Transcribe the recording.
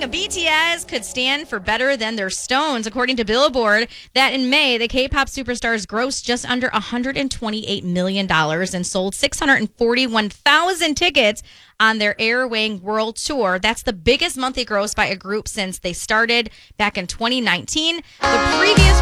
BTS could stand for better than their Stones, according to Billboard, that in May, the K-pop superstars grossed just under $128 million and sold 641,000 tickets on their Airwing World Tour. That's the biggest monthly gross by a group since they started back in 2019. The previous